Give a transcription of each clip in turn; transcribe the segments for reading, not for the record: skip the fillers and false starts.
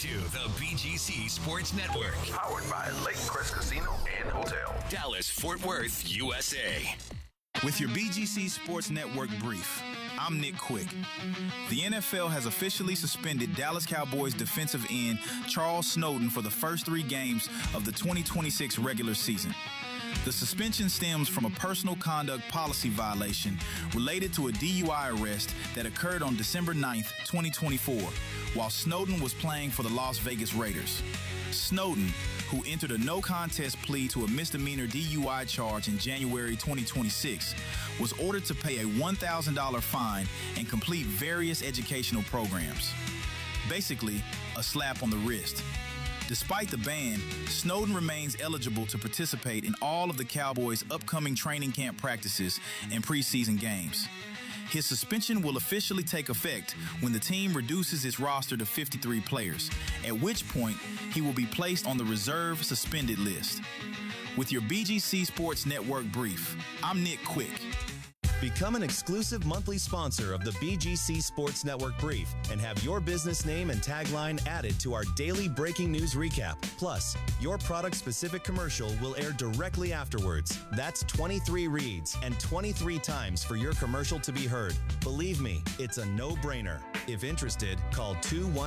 to the BGC Sports Network. Powered by Lake Crest Casino and Hotel. Dallas, Fort Worth, USA. With your BGC Sports Network brief, I'm Nick Quick. The NFL has officially suspended Dallas Cowboys defensive end Charles Snowden for the first 3 games of the 2026 regular season. The suspension stems from a personal conduct policy violation related to a DUI arrest that occurred on December 9th, 2024, while Snowden was playing for the Las Vegas Raiders. Snowden, who entered a no-contest plea to a misdemeanor DUI charge in January 2026, was ordered to pay a $1,000 fine and complete various educational programs. Basically, a slap on the wrist. Despite the ban, Snowden remains eligible to participate in all of the Cowboys' upcoming training camp practices and preseason games. His suspension will officially take effect when the team reduces its roster to 53 players, at which point he will be placed on the reserve suspended list. With your BGC Sports Network brief, I'm Nick Quick. Become an exclusive monthly sponsor of the BGC Sports Network Brief and have your business name and tagline added to our daily breaking news recap. Plus, your product-specific commercial will air directly afterwards. That's 23 reads and 23 times for your commercial to be heard. Believe me, it's a no-brainer. If interested, call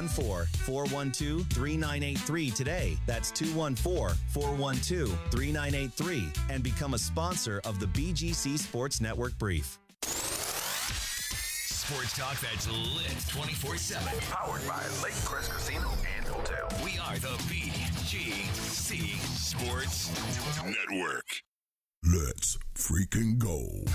214-412-3983 today. That's 214-412-3983 and become a sponsor of the BGC Sports Network Brief. Sports talk that's lit 24/7. Powered by Lake Crest Casino and Hotel. We are the BGC Sports Network. Let's freaking go.